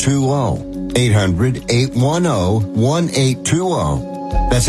1820. 800-810-1820. That's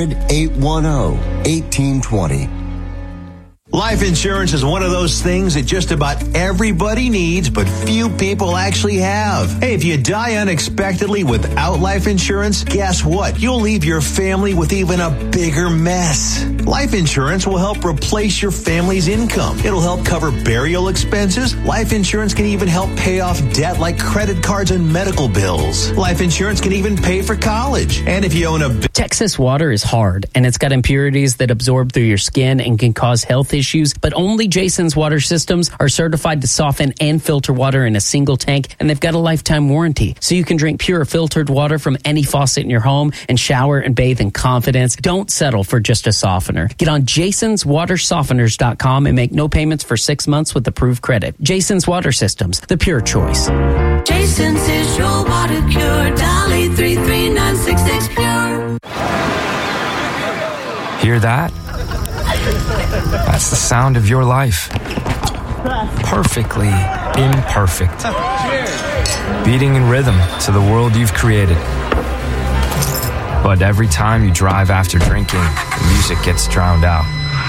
800-810-1820. Life insurance is one of those things that just about everybody needs, but few people actually have. Hey, if you die unexpectedly without life insurance, guess what? You'll leave your family with even a bigger mess. Life insurance will help replace your family's income. It'll help cover burial expenses. Life insurance can even help pay off debt like credit cards and medical bills. Life insurance can even pay for college. And if you own a... Texas water is hard, and it's got impurities that absorb through your skin and can cause health issues, but only Jason's water systems are certified to soften and filter water in a single tank, and they've got a lifetime warranty. So you can drink pure filtered water from any faucet in your home and shower and bathe in confidence. Don't settle for just a softener. Get on jasonswatersofteners.com and make no payments for 6 months with approved credit. Jason's Water Systems, the pure choice. Jason's is your water cure. Dolly 33966 pure. Hear that? That's the sound of your life. Perfectly imperfect. Beating in rhythm to the world you've created. But every time you drive after drinking, the music gets drowned out.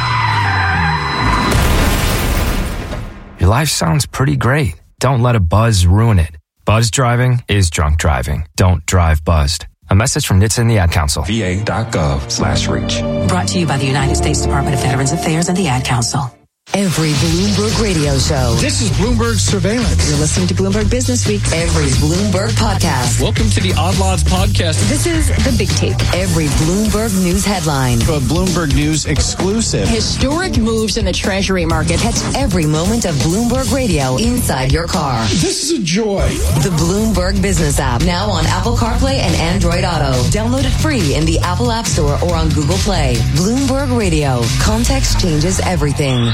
Your life sounds pretty great. Don't let a buzz ruin it. Buzz driving is drunk driving. Don't drive buzzed. A message from NHTSA and the Ad Council. VA.gov/reach. Brought to you by the United States Department of Veterans Affairs and the Ad Council. Every Bloomberg radio show. This is Bloomberg Surveillance. You're listening to Bloomberg Business Week. Every Bloomberg podcast. Welcome to the Odd Lots podcast. This is The Big Take. Every Bloomberg News headline. A Bloomberg News exclusive. Historic moves in the Treasury market. Catch every moment of Bloomberg radio inside your car. This is a joy. The Bloomberg Business app. Now on Apple CarPlay and Android Auto. Download it free in the Apple App Store or on Google Play. Bloomberg Radio. Context changes everything.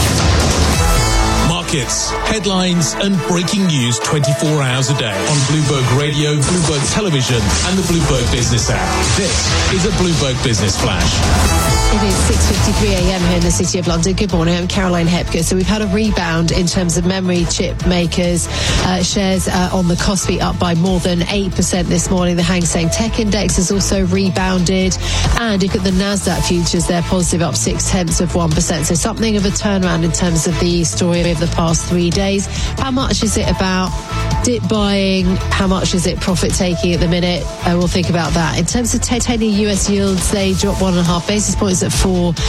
Markets, headlines, and breaking news 24 hours a day on Bloomberg Radio, Bloomberg Television, and the Bloomberg Business app. This is a Bloomberg Business Flash. It is 6:53 a.m. here in the City of London. Good morning, I'm Caroline Hepker. So we've had a rebound in terms of memory chip makers. Shares on the Kospi up by more than 8% this morning. The Hang Seng Tech Index has also rebounded. And look at the Nasdaq futures, they're positive, up 0.6%. So something of a turnaround in terms of the story of the past 3 days. How much is it about dip buying? How much is it profit taking at the minute? We'll think about that. In terms of 10-year US yields, they dropped 1.5 basis points at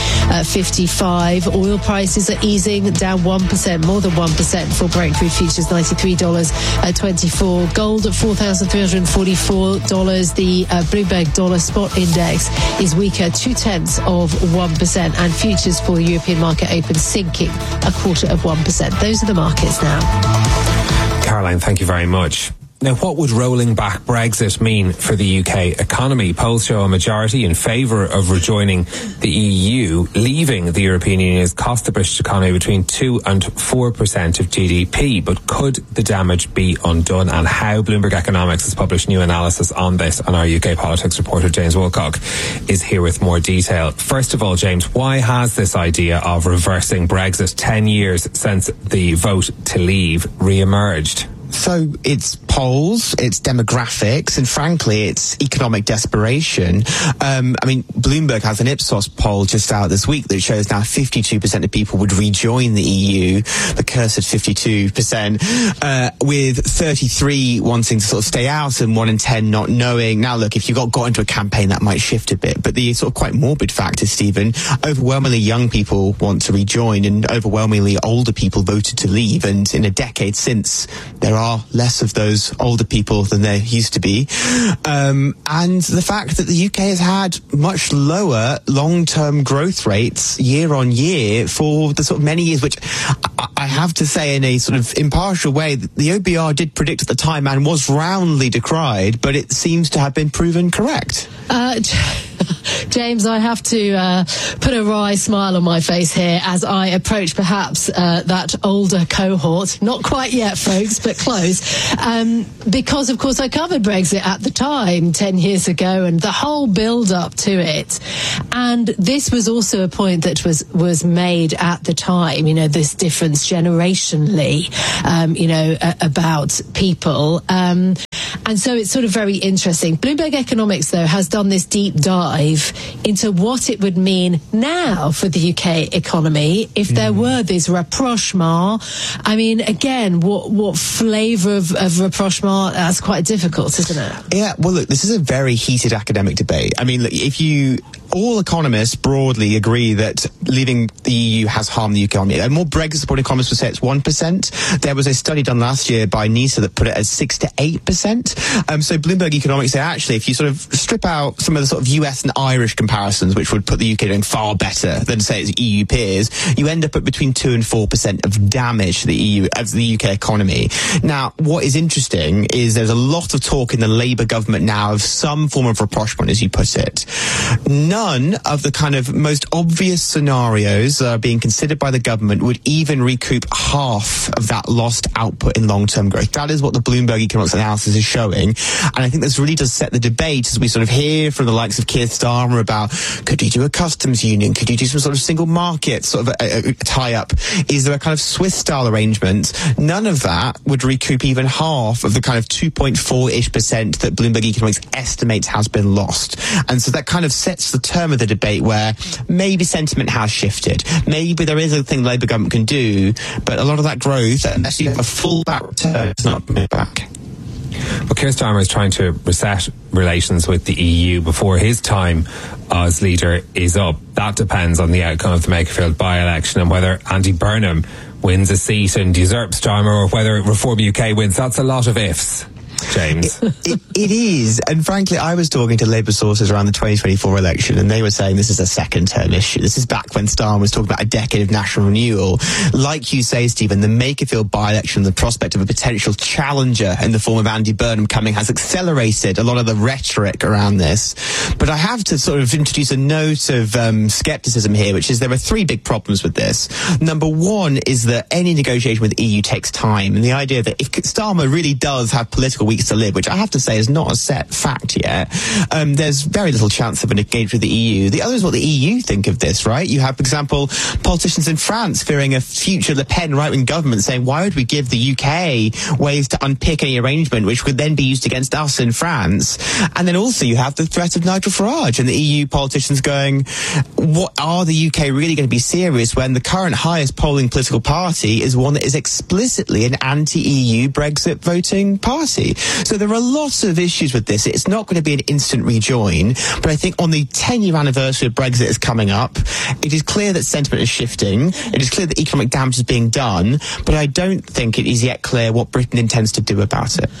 4.55. Oil prices are easing, down 1%, more than 1% for Brent crude futures, $93.24. Gold at $4,344. The Bloomberg Dollar Spot Index is weaker, 0.2%, and futures for the European market open sinking 0.25%. Those are the markets now. Caroline, thank you very much. Now, what would rolling back Brexit mean for the UK economy? Polls show a majority in favour of rejoining the EU. Leaving the European Union has cost the British economy between 2 and 4% of GDP. But could the damage be undone? And how? Bloomberg Economics has published new analysis on this, and our UK politics reporter James Wilcock is here with more detail. First of all, James, why has this idea of reversing Brexit 10 years since the vote to leave re-emerged? So it's polls, it's demographics, and frankly, it's economic desperation. Bloomberg has an Ipsos poll just out this week that shows now 52% of people would rejoin the EU, the cursed 52%, with 33 wanting to sort of stay out and 1 in 10 not knowing. Now, look, if you got into a campaign, that might shift a bit. But the sort of quite morbid fact is, Stephen, overwhelmingly young people want to rejoin and overwhelmingly older people voted to leave. And in a decade since, there are less of those older people than there used to be. And the fact that the UK has had much lower long-term growth rates year on year for the sort of many years, which I have to say in a sort of impartial way, the OBR did predict at the time and was roundly decried, but it seems to have been proven correct. James, I have to put a wry smile on my face here as I approach perhaps that older cohort. Not quite yet, folks, but close. Because, of course, I covered Brexit at the time 10 years ago and the whole build-up to it. And this was also a point that was made at the time, this difference generationally, about people. And so it's sort of very interesting. Bloomberg Economics, though, has done this deep dive into what it would mean now for the UK economy if there were this rapprochement. I mean, again, what flavour of rapprochement? That's quite difficult, isn't it? Yeah, well, look, this is a very heated academic debate. I mean, look, all economists broadly agree that leaving the EU has harmed the economy. And more Brexit-supporting economists would say it's 1%. There was a study done last year by NISA that put it at 6 to 8%. So Bloomberg Economics say, actually, if you sort of strip out some of the sort of US and Irish comparisons, which would put the UK doing far better than, say, its EU peers, you end up at between 2 and 4% of damage to the UK economy. Now, what is interesting is there's a lot of talk in the Labour government now of some form of rapprochement, as you put it. None of the kind of most obvious scenarios being considered by the government would even recoup half of that lost output in long-term growth. That is what the Bloomberg Economics analysis is showing. And I think this really does set the debate as we sort of hear from the likes of Keir Starmer about, could you do a customs union? Could you do some sort of single market sort of a tie-up? Is there a kind of Swiss-style arrangement? None of that would recoup even half of the kind of 2.4-ish% that Bloomberg Economics estimates has been lost. And so that kind of sets the term of the debate where maybe sentiment has shifted. Maybe there is a thing the Labour government can do, but a lot of that growth, unless you have a full back return, it's not coming back. Well, Keir Starmer is trying to reset relations with the EU before his time as leader is up. That depends on the outcome of the Makerfield by-election and whether Andy Burnham wins a seat and usurps Starmer or whether Reform UK wins. That's a lot of ifs. James. It is. And frankly, I was talking to Labour sources around the 2024 election, and they were saying this is a second-term issue. This is back when Starmer was talking about a decade of national renewal. Like you say, Stephen, the Makerfield by-election, the prospect of a potential challenger in the form of Andy Burnham coming has accelerated a lot of the rhetoric around this. But I have to sort of introduce a note of scepticism here, which is there are three big problems with this. Number one is that any negotiation with the EU takes time, and the idea that if Starmer really does have political weeks to live, which I have to say is not a set fact yet, there's very little chance of an engagement with the EU. The other is what the EU think of this, right? You have, for example, politicians in France fearing a future Le Pen right-wing government saying, why would we give the UK ways to unpick any arrangement which would then be used against us in France? And then also you have the threat of Nigel Farage and the EU politicians going, what are the UK really going to be serious when the current highest polling political party is one that is explicitly an anti-EU Brexit voting party? So there are lots of issues with this. It's not going to be an instant rejoin, but I think on the 10-year anniversary of Brexit is coming up, it is clear that sentiment is shifting. It is clear that economic damage is being done, but I don't think it is yet clear what Britain intends to do about it.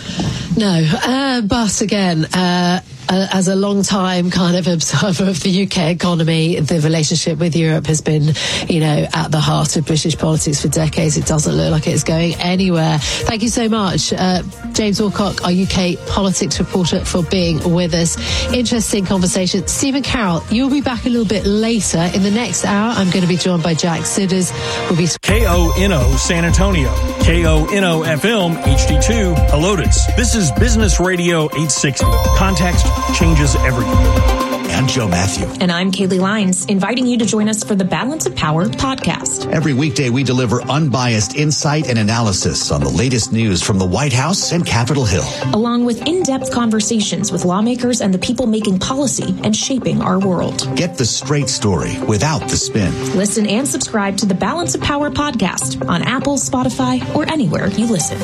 No, but again, as a long-time kind of observer of the UK economy, the relationship with Europe has been, at the heart of British politics for decades. It doesn't look like it's going anywhere. Thank you so much, James Alcock, our UK politics reporter, for being with us. Interesting conversation. Stephen Carroll, you'll be back a little bit later. In the next hour, I'm going to be joined by Jack Sidders. We'll be KONO San Antonio, KONO FM HD2 Helotes. This is Business Radio 860. Context changes everything. I'm Joe Matthew. And I'm Kaylee Lines, inviting you to join us for the Balance of Power podcast. Every weekday, we deliver unbiased insight and analysis on the latest news from the White House and Capitol Hill, along with in-depth conversations with lawmakers and the people making policy and shaping our world. Get the straight story without the spin. Listen and subscribe to the Balance of Power podcast on Apple, Spotify, or anywhere you listen.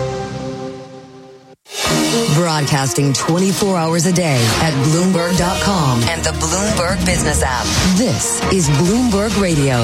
Broadcasting 24 hours a day at Bloomberg.com and the Bloomberg Business app. This is Bloomberg Radio.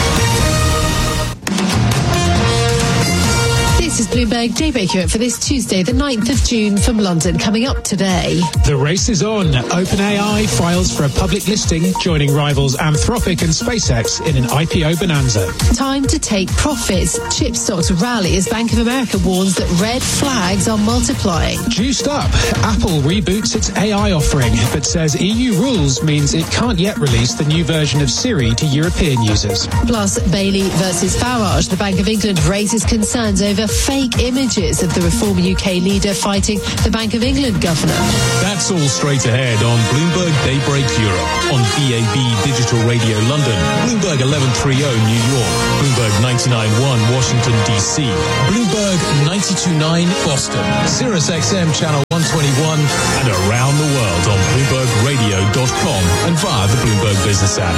This is Bloomberg. Jay Baker for this Tuesday, the 9th of June from London. Coming up today. The race is on. OpenAI files for a public listing, joining rivals Anthropic and SpaceX in an IPO bonanza. Time to take profits. Chip stocks rally as Bank of America warns that red flags are multiplying. Juiced up. Apple reboots its AI offering, but says EU rules means it can't yet release the new version of Siri to European users. Plus, Bailey versus Farage. The Bank of England raises concerns over fake images of the Reform UK leader fighting the Bank of England governor. That's all straight ahead on Bloomberg Daybreak Europe, on DAB Digital Radio London, Bloomberg 1130 New York, Bloomberg 99.1 Washington DC, Bloomberg 92.9 Boston, Sirius XM Channel 121, and around the world on BloombergRadio.com and via the Bloomberg Business app.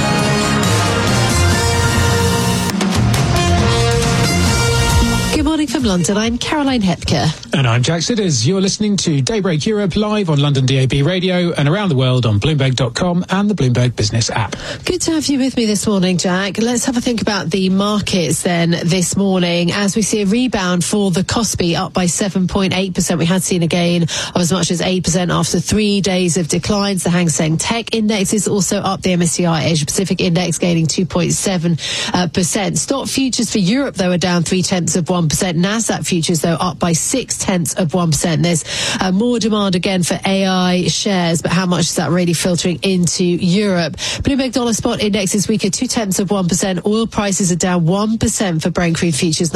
Good morning from London. I'm Caroline Hepker. And I'm Jack Sidders. You're listening to Daybreak Europe live on London DAB Radio and around the world on Bloomberg.com and the Bloomberg Business app. Good to have you with me this morning, Jack. Let's have a think about the markets then this morning as we see a rebound for the Kospi up by 7.8%. We had seen a gain of as much as 8% after 3 days of declines. The Hang Seng Tech Index is also up. The MSCI Asia Pacific Index gaining 2.7%. Stock futures for Europe, though, are down 0.3%. Nasdaq futures, though, up by 0.6%. There's more demand again for AI shares, but how much is that really filtering into Europe? Bloomberg Dollar Spot Index is weaker, 0.2%. Oil prices are down 1% for Brent crude futures,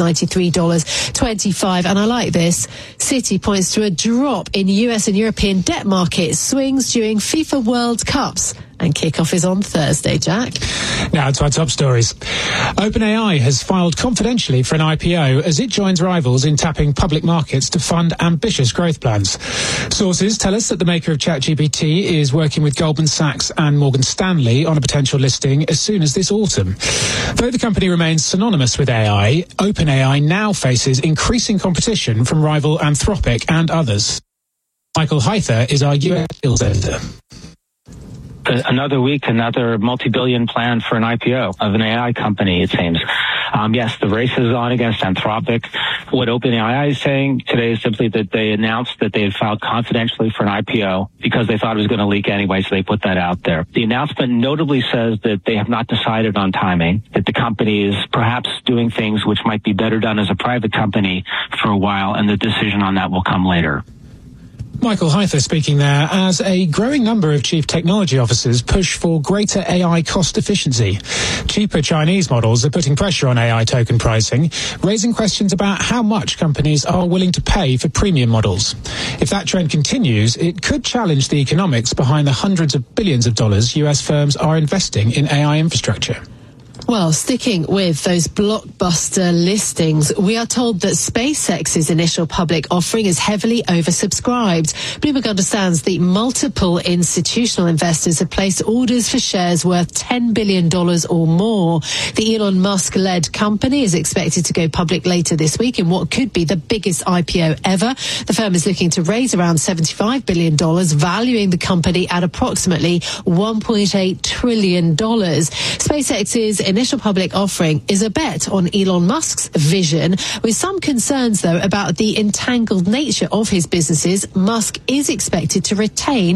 $93.25. And I like this. Citi points to a drop in US and European debt market swings during FIFA World Cups. And kickoff is on Thursday, Jack. Now to our top stories. OpenAI has filed confidentially for an IPO as it joins rivals in tapping public markets to fund ambitious growth plans. Sources tell us that the maker of ChatGPT is working with Goldman Sachs and Morgan Stanley on a potential listing as soon as this autumn. Though the company remains synonymous with AI, OpenAI now faces increasing competition from rival Anthropic and others. Michael Hyther is our US Skills editor. Another week, another multi-billion plan for an IPO of an AI company, it seems. Yes, the race is on against Anthropic. What OpenAI is saying today is simply that they announced that they had filed confidentially for an IPO because they thought it was going to leak anyway, so they put that out there. The announcement notably says that they have not decided on timing, that the company is perhaps doing things which might be better done as a private company for a while, and the decision on that will come later. Michael Hyther speaking there as a growing number of chief technology officers push for greater AI cost efficiency. Cheaper Chinese models are putting pressure on AI token pricing, raising questions about how much companies are willing to pay for premium models. If that trend continues, it could challenge the economics behind the hundreds of billions of dollars US firms are investing in AI infrastructure. Well, sticking with those blockbuster listings, we are told that SpaceX's initial public offering is heavily oversubscribed. Bloomberg understands that multiple institutional investors have placed orders for shares worth $10 billion or more. The Elon Musk-led company is expected to go public later this week in what could be the biggest IPO ever. The firm is looking to raise around $75 billion, valuing the company at approximately $1.8 trillion. SpaceX's initial public offering is a bet on Elon Musk's vision, with some concerns, though, about the entangled nature of his businesses. Musk is expected to retain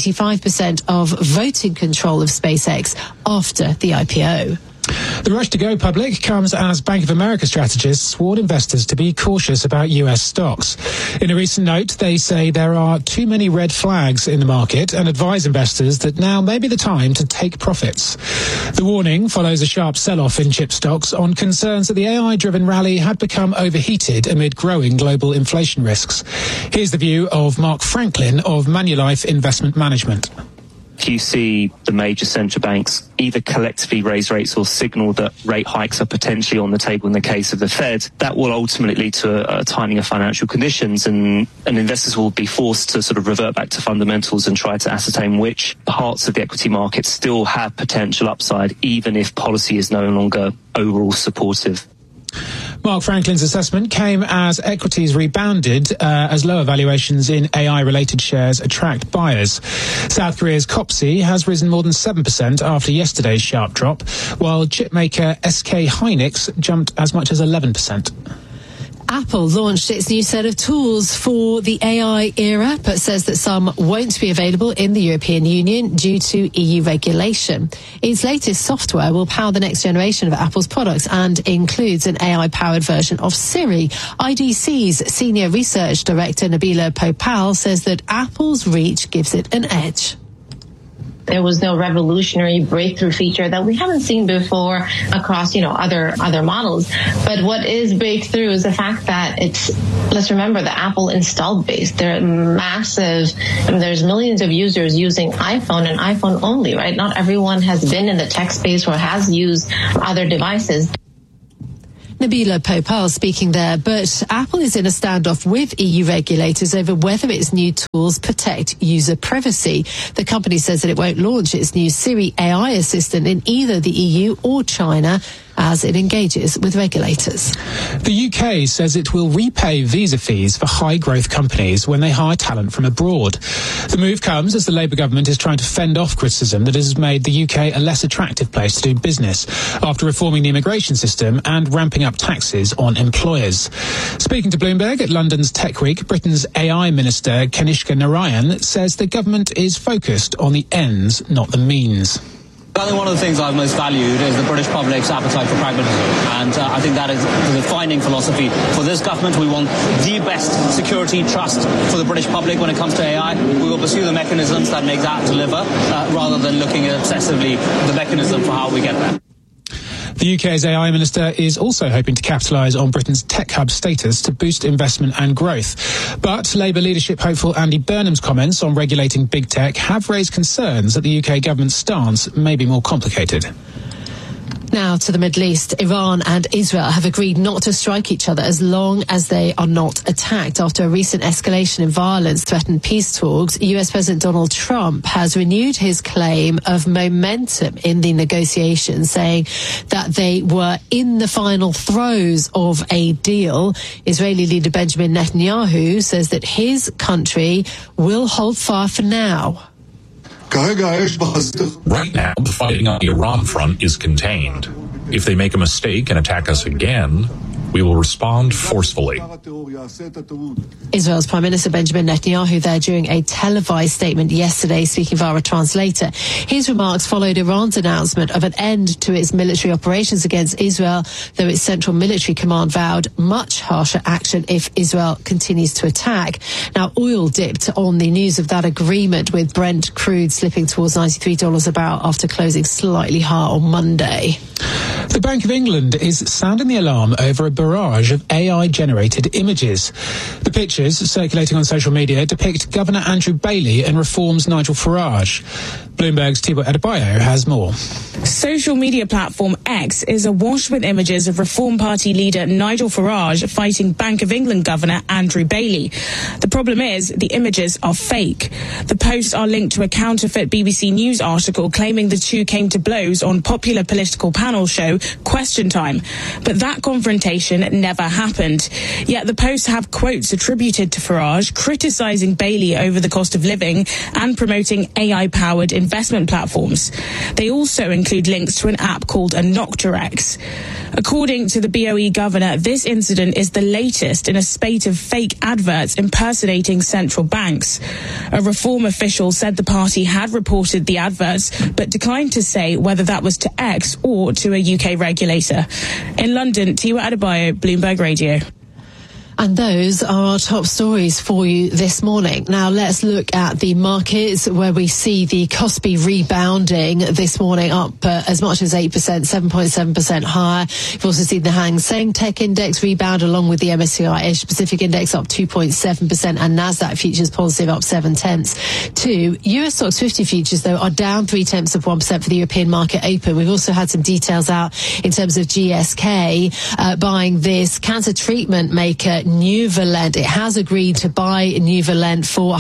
85% of voting control of SpaceX after the IPO. The rush to go public comes as Bank of America strategists warn investors to be cautious about US stocks. In a recent note, they say there are too many red flags in the market and advise investors that now may be the time to take profits. The warning follows a sharp sell-off in chip stocks on concerns that the AI-driven rally had become overheated amid growing global inflation risks. Here's the view of Mark Franklin of Manulife Investment Management. If you see the major central banks either collectively raise rates or signal that rate hikes are potentially on the table in the case of the Fed, that will ultimately lead to a tightening of financial conditions, and investors will be forced to sort of revert back to fundamentals and try to ascertain which parts of the equity market still have potential upside, even if policy is no longer overall supportive. Mark Franklin's assessment came as equities rebounded as lower valuations in AI-related shares attract buyers. South Korea's KOPSI has risen more than 7% after yesterday's sharp drop, while chipmaker SK Hynix jumped as much as 11%. Apple launched its new set of tools for the AI era, but says that some won't be available in the European Union due to EU regulation. Its latest software will power the next generation of Apple's products and includes an AI-powered version of Siri. IDC's Senior Research Director Nabila Popal says that Apple's reach gives it an edge. There was no revolutionary breakthrough feature that we haven't seen before across, other models. But what is breakthrough is the fact that let's remember the Apple installed base. They're massive. There's millions of users using iPhone and iPhone only, right? Not everyone has been in the tech space or has used other devices. Nabila Popal speaking there, but Apple is in a standoff with EU regulators over whether its new tools protect user privacy. The company says that it won't launch its new Siri AI assistant in either the EU or China as it engages with regulators. The UK says it will repay visa fees for high-growth companies when they hire talent from abroad. The move comes as the Labour government is trying to fend off criticism that has made the UK a less attractive place to do business after reforming the immigration system and ramping up taxes on employers. Speaking to Bloomberg at London's Tech Week, Britain's AI Minister Kanishka Narayan says the government is focused on the ends, not the means. I think one of the things I've most valued is the British public's appetite for pragmatism, and I think that is the defining philosophy for this government. We want the best security trust for the British public when it comes to AI. We will pursue the mechanisms that make that deliver, rather than looking at obsessively the mechanism for how we get there. The UK's AI Minister is also hoping to capitalise on Britain's tech hub status to boost investment and growth. But Labour leadership hopeful Andy Burnham's comments on regulating big tech have raised concerns that the UK government's stance may be more complicated. Now to the Middle East. Iran and Israel have agreed not to strike each other as long as they are not attacked. After a recent escalation in violence threatened peace talks, US President Donald Trump has renewed his claim of momentum in the negotiations, saying that they were in the final throes of a deal. Israeli leader Benjamin Netanyahu says that his country will hold fire for now. Right now, the fighting on the Iran front is contained. If they make a mistake and attack us again, we will respond forcefully. Israel's Prime Minister Benjamin Netanyahu there during a televised statement yesterday, speaking via a translator. His remarks followed Iran's announcement of an end to its military operations against Israel, though its Central Military Command vowed much harsher action if Israel continues to attack. Now, oil dipped on the news of that agreement, with Brent crude slipping towards $93 a barrel after closing slightly higher on Monday. The Bank of England is sounding the alarm over a barrage of AI-generated images. The pictures circulating on social media depict Governor Andrew Bailey and Reform's Nigel Farage. Bloomberg's Thibaut Adebayo has more. Social media platform X is awash with images of Reform Party leader Nigel Farage fighting Bank of England Governor Andrew Bailey. The problem is the images are fake. The posts are linked to a counterfeit BBC News article claiming the two came to blows on popular political panel show Question Time. But that confrontation never happened. Yet the posts have quotes attributed to Farage criticising Bailey over the cost of living and promoting AI-powered investment platforms. They also include links to an app called Anoctarex. According to the BOE governor, this incident is the latest in a spate of fake adverts impersonating central banks. A Reform official said the party had reported the adverts, but declined to say whether that was to X or to a UK regulator. In London, Tiwa Adebayo, Bloomberg Radio. And those are our top stories for you this morning. Now let's look at the markets, where we see the Kospi rebounding this morning, up as much as 8%, 7.7% higher. You've also seen the Hang Seng Tech Index rebound, along with the MSCI Asia Pacific Index up 2.7%, and Nasdaq futures positive up 0.7. US Stocks 50 futures, though, are down 0.3% for the European market open. We've also had some details out in terms of GSK buying this cancer treatment maker Nuvalent. It has agreed to buy Nuvalent for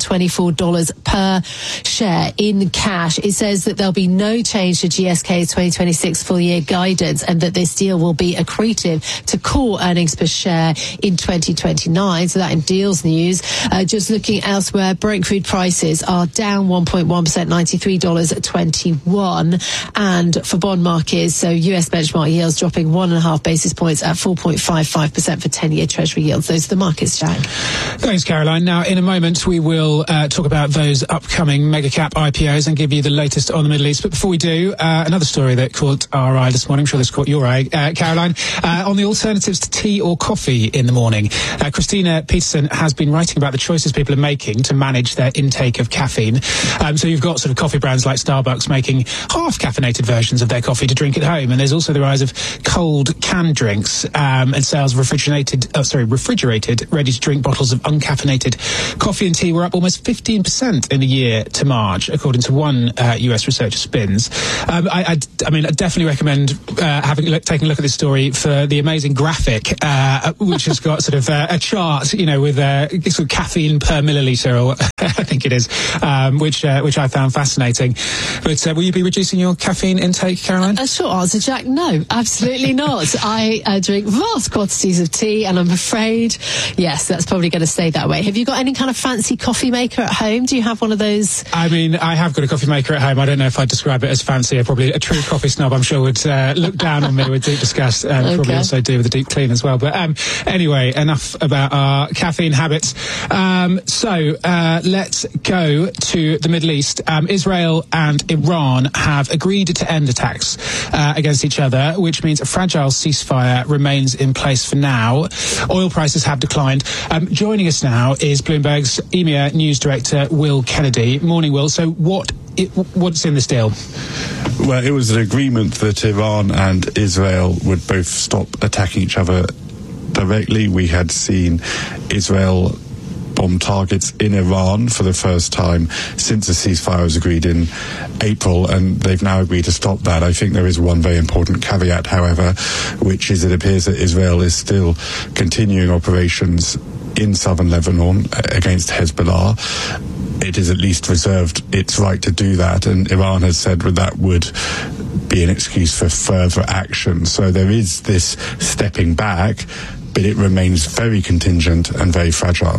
$124 per share in cash. It says that there'll be no change to GSK's 2026 full-year guidance, and that this deal will be accretive to core earnings per share in 2029. So that in deals news. Just looking elsewhere, Brent crude prices are down 1.1%, $93.21. And for bond markets, so US benchmark yields dropping 1.5 basis points at 4.55% for 10-year Treasury yields. Those are the markets, Jack. Thanks, Caroline. Now, in a moment, we will talk about those upcoming mega-cap IPOs and give you the latest on the Middle East. But before we do, another story that caught our eye this morning, I'm sure this caught your eye, Caroline, on the alternatives to tea or coffee in the morning. Christina Peterson has been writing about the choices people are making to manage their intake of caffeine. So you've got sort of coffee brands like Starbucks making half-caffeinated versions of their coffee to drink at home. And there's also the rise of cold canned drinks and sales of refrigerated, ready-to-drink bottles of uncaffeinated coffee and tea were up almost 15% in a year to March, according to one US researcher, Spins. I mean, I definitely recommend taking a look at this story for the amazing graphic, which has got sort of a chart, with sort of caffeine per milliliter, or I think it is, which I found fascinating. But will you be reducing your caffeine intake, Caroline? A short answer, Jack, no, absolutely not. I drink vast quantities of tea, and I'm afraid, yes, that's probably going to stay that way. Have you got any kind of fancy coffee maker at home? Do you have one of those? I mean, I have got a coffee maker at home. I don't know if I'd describe it as fancy. Probably a true coffee snob, I'm sure, would look down on me with deep disgust. Okay. Probably also do with a deep clean as well. But anyway, enough about our caffeine habits. So let's go to the Middle East. Israel and Iran have agreed to end attacks against each other, which means a fragile ceasefire remains in place for now. Oil prices have declined. Joining us now is Bloomberg's EMEA News Director, Will Kennedy. Morning, Will. So what's in this deal? Well, it was an agreement that Iran and Israel would both stop attacking each other directly. We had seen Israel bomb targets in Iran for the first time since the ceasefire was agreed in April, and they've now agreed to stop that. I think there is one very important caveat, however, which is it appears that Israel is still continuing operations in southern Lebanon against Hezbollah. It is at least reserved its right to do that, and Iran has said that would be an excuse for further action. So there is this stepping back, but it remains very contingent and very fragile.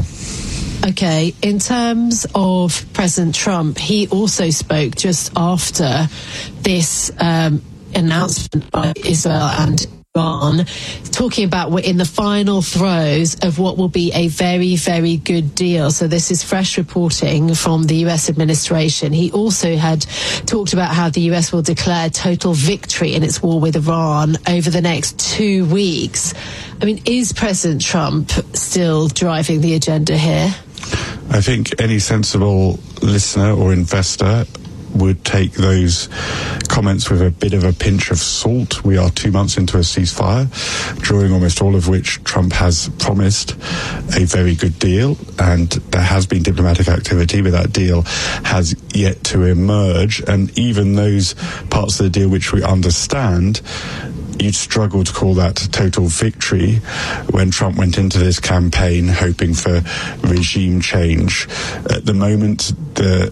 Okay, in terms of President Trump, he also spoke just after this announcement by Israel and Iran, talking about we're in the final throes of what will be a very, very good deal. So this is fresh reporting from the US administration. He also had talked about how the US will declare total victory in its war with Iran over the next 2 weeks. I mean, is President Trump still driving the agenda here? I think any sensible listener or investor would take those comments with a bit of a pinch of salt. We are 2 months into a ceasefire, during almost all of which Trump has promised a very good deal, and there has been diplomatic activity, but that deal has yet to emerge. And even those parts of the deal which we understand, you'd struggle to call that total victory when Trump went into this campaign hoping for regime change. At the moment, the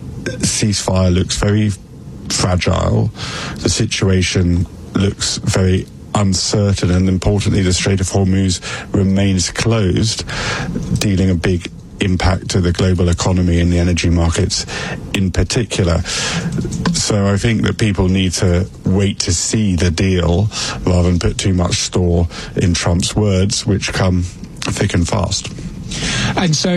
ceasefire looks very fragile. The situation looks very uncertain, and importantly, the Strait of Hormuz remains closed, dealing a big impact to the global economy and the energy markets in particular. So I think that people need to wait to see the deal rather than put too much store in Trump's words, which come thick and fast. And so,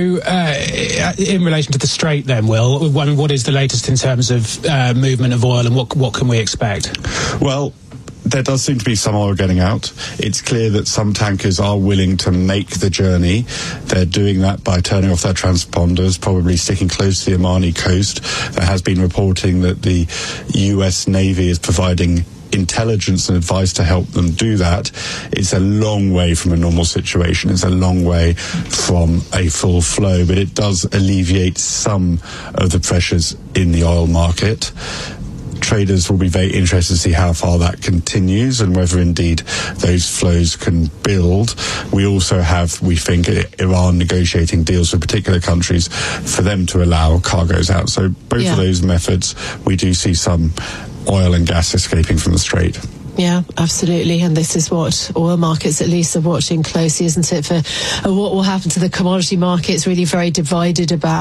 in relation to the Strait then, Will, what is the latest in terms of movement of oil, and what can we expect? Well, there does seem to be some oil getting out. It's clear that some tankers are willing to make the journey. They're doing that by turning off their transponders, probably sticking close to the Omani coast. There has been reporting that the US Navy is providing intelligence and advice to help them do that. It's a long way from a normal situation. It's a long way from a full flow, but it does alleviate some of the pressures in the oil market. Traders will be very interested to see how far that continues and whether indeed those flows can build. We also have, we think, Iran negotiating deals with particular countries for them to allow cargoes out. So both of those methods, we do see some oil and gas escaping from the Strait. Yeah, absolutely. And this is what oil markets at least are watching closely, isn't it? For what will happen to the commodity markets, really very divided about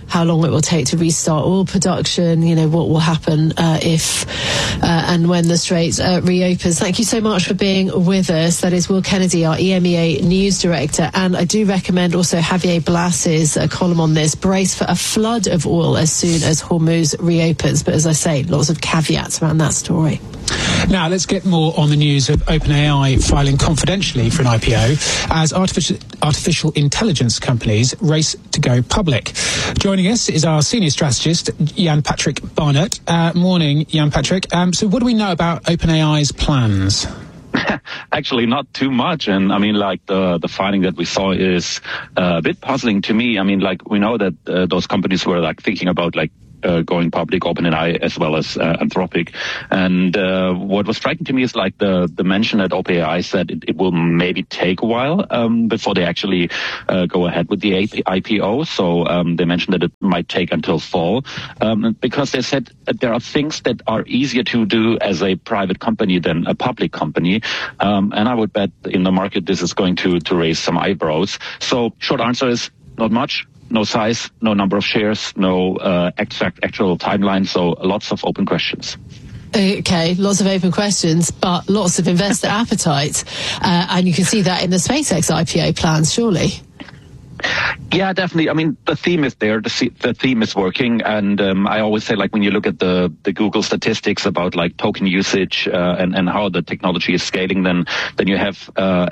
how long it will take to restart oil production, what will happen if and when the Strait reopens. Thank you so much for being with us. That is Will Kennedy, our EMEA News Director. And I do recommend also Javier Blas's column on this. Brace for a flood of oil as soon as Hormuz reopens. But as I say, lots of caveats around that story. Now, let's get more on the news of OpenAI filing confidentially for an IPO as artificial intelligence companies race to go public. Joining us is our senior strategist, Jan Patrick Barnett. Morning, Jan Patrick. So what do we know about OpenAI's plans? Actually, not too much. And I mean, like the filing that we saw is a bit puzzling to me. I mean, like we know that those companies were like thinking about like going public, OpenAI as well as Anthropic. And what was striking to me is like the mention that OpenAI said it will maybe take a while before they actually go ahead with the IPO. So they mentioned that it might take until fall because they said that there are things that are easier to do as a private company than a public company. And I would bet in the market this is going to raise some eyebrows. So short answer is not much. No size, no number of shares, no actual timeline, so lots of open questions. Okay, lots of open questions, but lots of investor appetite. And you can see that in the SpaceX IPO plans, surely. Yeah, definitely. I mean, the theme is there. The theme is working. And I always say, like, when you look at the Google statistics about, like, token usage and how the technology is scaling, then you have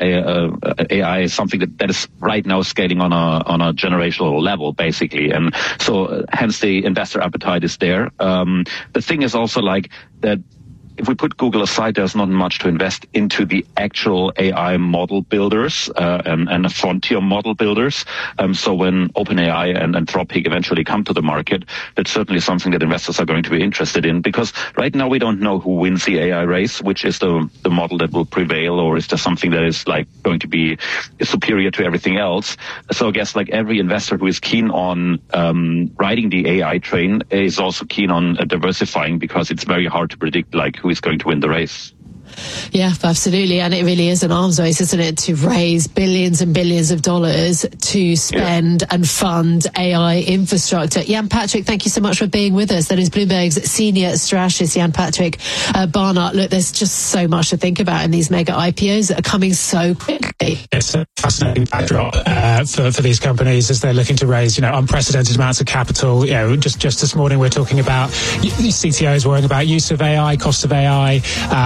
AI, something that is right now scaling on a generational level, basically. And so hence the investor appetite is there. The thing is also, like, that if we put Google aside, there's not much to invest into the actual AI model builders and the frontier model builders. So when OpenAI and Anthropic eventually come to the market, that's certainly something that investors are going to be interested in, because right now we don't know who wins the AI race, which is the model that will prevail, or is there something that is like going to be superior to everything else. So I guess like every investor who is keen on riding the AI train is also keen on diversifying, because it's very hard to predict like who is going to win the race. Yeah, absolutely. And it really is an arms race, isn't it, to raise billions and billions of dollars to spend and fund AI infrastructure. Jan Patrick, thank you so much for being with us. That is Bloomberg's senior strategist, Jan Patrick Barnett. Look, there's just so much to think about in these mega IPOs that are coming so quickly. It's a fascinating backdrop for these companies as they're looking to raise, unprecedented amounts of capital. Just this morning we're talking about CTOs worrying about use of AI, cost of AI.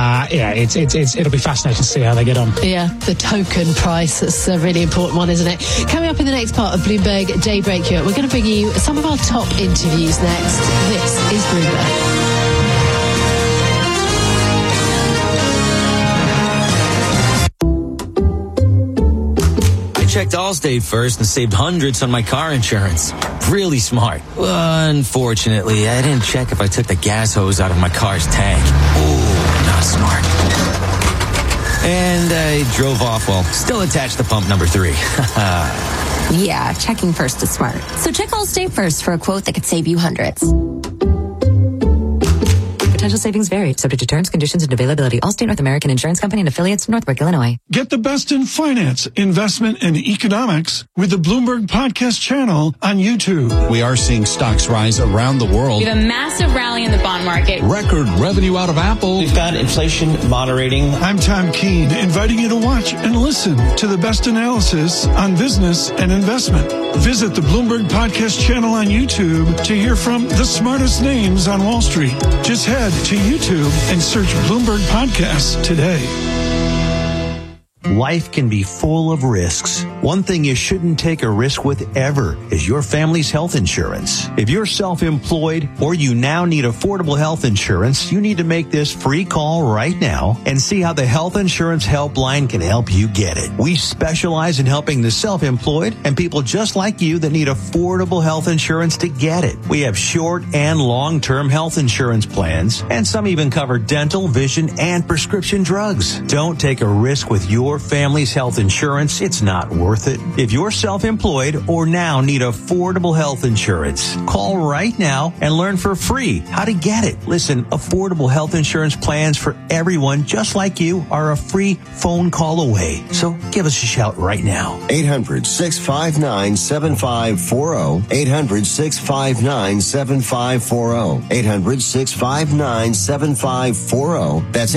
It'll be fascinating to see how they get on. Yeah, the token price, that's a really important one, isn't it? Coming up in the next part of Bloomberg Daybreak Europe, we're going to bring you some of our top interviews next. This is Bloomberg. Checked Allstate first and saved hundreds on my car insurance. Really smart. Unfortunately, I didn't check if I took the gas hose out of my car's tank. Ooh, not smart. And I drove off while still attached to pump number 3. Yeah, checking first is smart. So check Allstate first for a quote that could save you hundreds. Potential savings vary, subject to terms, conditions, and availability. Allstate North American Insurance Company and affiliates, Northbrook, Illinois. Get the best in finance, investment, and economics with the Bloomberg Podcast channel on YouTube. We are seeing stocks rise around the world. We have a massive rally in the bond market. Record revenue out of Apple. We've got inflation moderating. I'm Tom Keene, inviting you to watch and listen to the best analysis on business and investment. Visit the Bloomberg Podcast channel on YouTube to hear from the smartest names on Wall Street. Just head to YouTube and search Bloomberg Podcasts today. Life can be full of risks. One thing you shouldn't take a risk with ever is your family's health insurance. If you're self-employed or you now need affordable health insurance, you need to make this free call right now and see how the Health Insurance Helpline can help you get it. We specialize in helping the self-employed and people just like you that need affordable health insurance to get it. We have short and long-term health insurance plans, and some even cover dental, vision, and prescription drugs. Don't take a risk with your your family's health insurance, it's not worth it. If you're self-employed or now need affordable health insurance, call right now and learn for free how to get it. Listen, affordable health insurance plans for everyone just like you are a free phone call away. So give us a shout right now. 800-659-7540. 800-659-7540. 800-659-7540. That's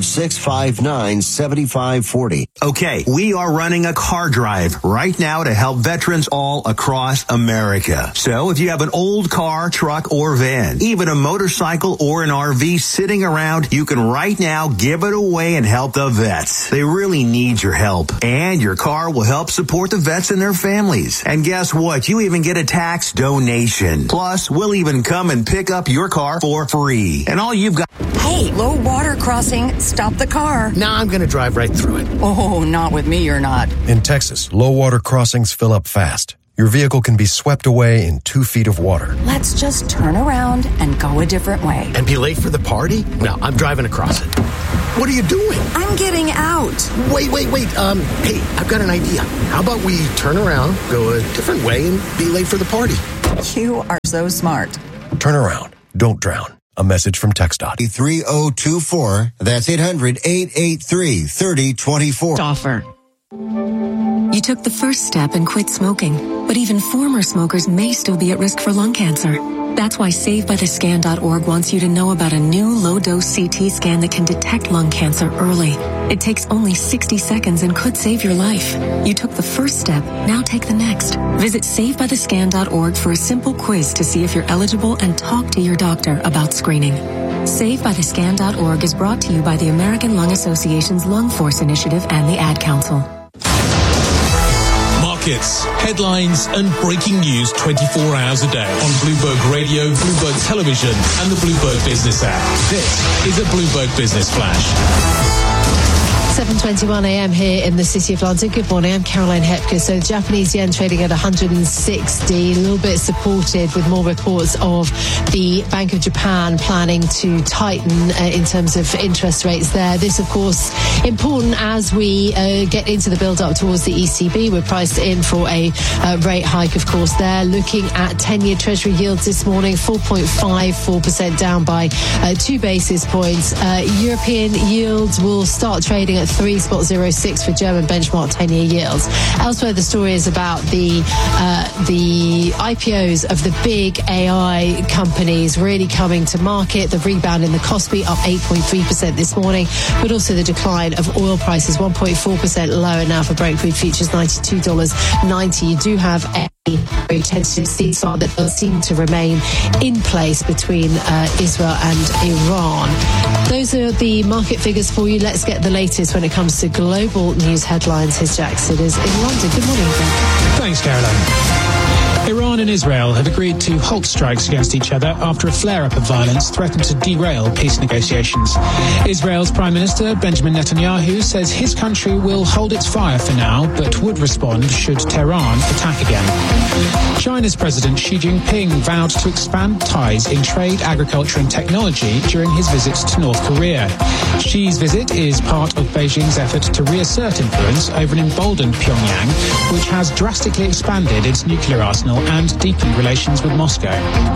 800-659-7540. Okay, we are running a car drive right now to help veterans all across America. So if you have an old car, truck, or van, even a motorcycle or an RV sitting around, you can right now give it away and help the vets. They really need your help. And your car will help support the vets and their families. And guess what? You even get a tax donation. Plus, we'll even come and pick up your car for free. And all you've got... Hey, low water crossing. Stop the car. Nah, I'm going to drive right through it. Oh, not with me, you're not. In Texas, low water crossings fill up fast. Your vehicle can be swept away in 2 feet of water. Let's just turn around and go a different way. And be late for the party? No, I'm driving across it. What are you doing? I'm getting out. Wait. Hey, I've got an idea. How about we turn around, go a different way, and be late for the party? You are so smart. Turn around. Don't drown. A message from TxDOT. 3024. That's 800-883-3024. Offer. You took the first step and quit smoking, but even former smokers may still be at risk for lung cancer. That's why SaveByTheScan.org wants you to know about a new low-dose CT scan that can detect lung cancer early. It takes only 60 seconds and could save your life. You took the first step, now take the next. Visit SaveByTheScan.org for a simple quiz to see if you're eligible and talk to your doctor about screening. SaveByTheScan.org is brought to you by the American Lung Association's Lung Force Initiative and the Ad Council. Markets, headlines, and breaking news 24 hours a day on Bloomberg Radio, Bloomberg Television, and the Bloomberg Business app. This is a Bloomberg Business Flash. 7:21 a.m. here in the City of London. Good morning, I'm Caroline Hepker. So the Japanese yen trading at 160, a little bit supported with more reports of the Bank of Japan planning to tighten in terms of interest rates there. This, of course, important as we get into the build-up towards the ECB. We're priced in for a rate hike, of course, there. Looking at 10-year Treasury yields this morning, 4.54%, down by 2 basis points. European yields will start trading at 3.06 for German benchmark 10-year yields. Elsewhere, the story is about the IPOs of the big AI companies really coming to market. The rebound in the Kospi up 8.3% this morning, but also the decline of oil prices 1.4% lower now for Brent crude futures, $92.90. You do have a very tentative ceasefire that does seem to remain in place between Israel and Iran. Those are the market figures for you. Let's get the latest when it comes to global news headlines. Here's Jack Sidders in London. Good morning, Jack. Thanks, Caroline. Iran and Israel have agreed to halt strikes against each other after a flare-up of violence threatened to derail peace negotiations. Israel's Prime Minister Benjamin Netanyahu says his country will hold its fire for now, but would respond should Tehran attack again. China's President Xi Jinping vowed to expand ties in trade, agriculture and technology during his visit to North Korea. Xi's visit is part of Beijing's effort to reassert influence over an emboldened Pyongyang, which has drastically expanded its nuclear arsenal and deepened relations with Moscow.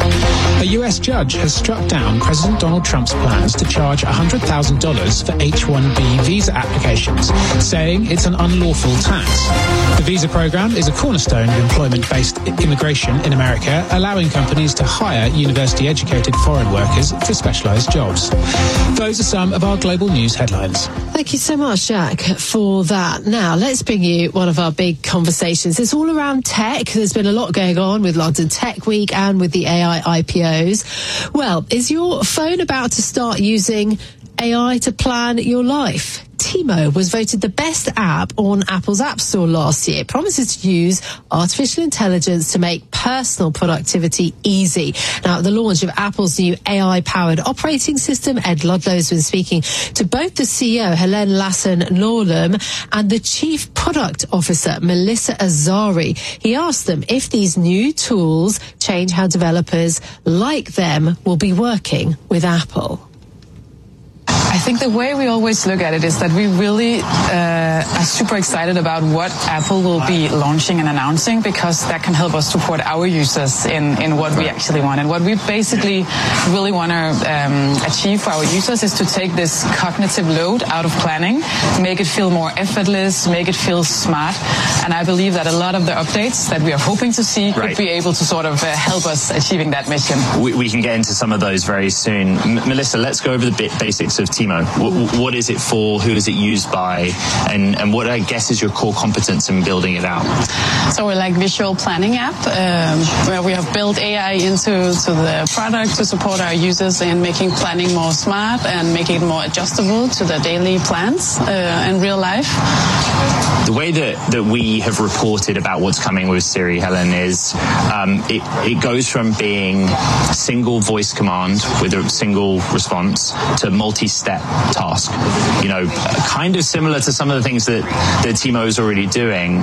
A US judge has struck down President Donald Trump's plans to charge $100,000 for H-1B visa applications, saying it's an unlawful tax. The visa program is a cornerstone of employment-based immigration in America, allowing companies to hire university-educated foreign workers for specialized jobs. Those are some of our global news headlines. Thank you so much, Jack, for that. Now, let's bring you one of our big conversations. It's all around tech. There's been a lot going on with London Tech Week and with the AI IPOs. Well, is your phone about to start using AI to plan your life? Timo was voted the best app on Apple's App Store last year. It promises to use artificial intelligence to make personal productivity easy. Now, at the launch of Apple's new AI-powered operating system, Ed Ludlow has been speaking to both the CEO, Helene Lasson-Norlum, and the Chief Product Officer, Melissa Azari. He asked them if these new tools change how developers like them will be working with Apple. I think the way we always look at it is that we really are super excited about what Apple will be launching and announcing, because that can help us support our users in what we actually want. And what we basically really want to achieve for our users is to take this cognitive load out of planning, make it feel more effortless, make it feel smart. And I believe that a lot of the updates that we are hoping to see could be able to sort of help us achieving that mission. We can get into some of those very soon. Melissa, let's go over the basics of Timo. What is it for? Who is it used by? And what, I guess, is your core competence in building it out? So we're like visual planning app where we have built AI into the product to support our users in making planning more smart and making it more adjustable to their daily plans in real life. The way that we have reported about what's coming with Siri, Helen, is it goes from being a single voice command with a single response to multi-step task. You know, kind of similar to some of the things that Timo is already doing.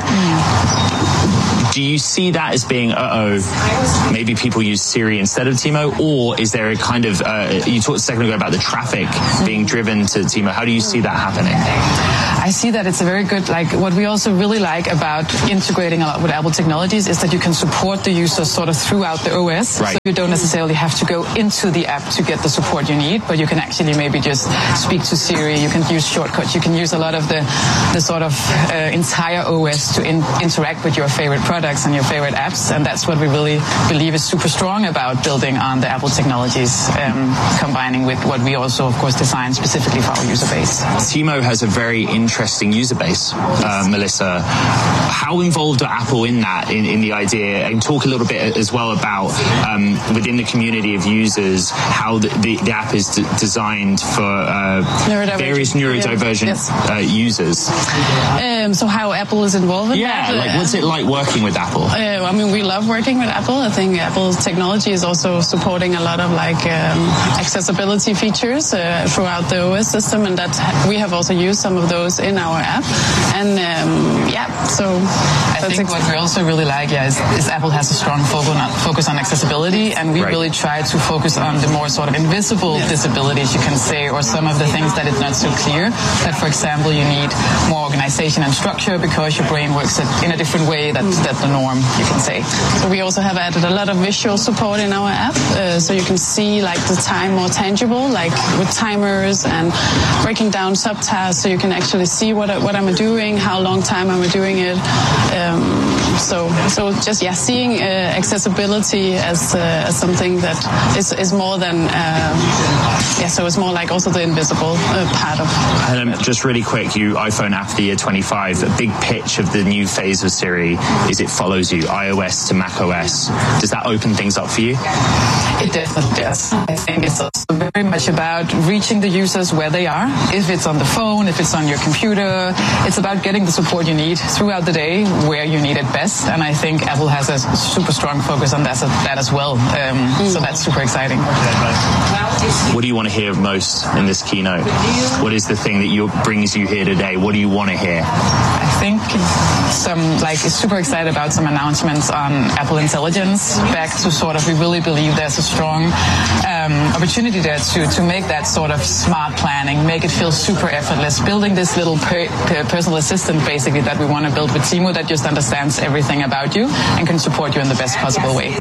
Do you see that as being, maybe people use Siri instead of Timo? Or is there a kind of, you talked a second ago about the traffic being driven to Timo. How do you see that happening? I see that it's a very good, like, what we also really like about integrating a lot with Apple technologies is that you can support the users sort of throughout the OS. Right. So you don't necessarily have to go into the app to get the support you need, but you can actually maybe just speak to Siri. You can use shortcuts. You can use a lot of the sort of entire OS to interact with your favorite products and your favorite apps. And that's what we really believe is super strong about building on the Apple technologies, combining with what we also, of course, design specifically for our user base. Timo has a very interesting user base, Melissa. How involved are Apple in that, in the idea? And talk a little bit as well about within the community of users, how the app is designed for various neurodivergent users. So how Apple is involved in that? Like what's it like working with Apple? I mean, we love working with Apple. I think Apple's technology is also supporting a lot of accessibility features throughout the OS system, and that we have also used some of those in our app. And so I think what we also really like is Apple has a strong focus on accessibility, and we really try to focus on the more sort of invisible disabilities, you can say, or some of the things that it's not so clear. That, for example, you need more organization and structure because your brain works in a different way that's the norm, you can say. So we also have added a lot of visual support in our app, so you can see like the time more tangible, like with timers and breaking down subtasks, so you can actually see what I'm doing, how long time I'm doing it. So seeing accessibility as something that is more than so it's more like also the invisible part of. And just really quick, you iPhone App of the Year 25. A big pitch of the new phase of Siri is it follows you, iOS to macOS. Does that open things up for you? It definitely does. I think it's also very much about reaching the users where they are. If it's on the phone, if it's on your computer, it's about getting the support you need throughout the day where you need it best. And I think Apple has a super strong focus on that as well. So that's super exciting. What do you want to hear most in this keynote? What is the thing that brings you here today? What do you want to hear? I think it's super excited about some announcements on Apple Intelligence. Back to sort of, we really believe there's a strong opportunity there to make that sort of smart planning, make it feel super effortless, building this little personal assistant basically that we want to build with Timo that just understands everything about you and can support you in the best possible way.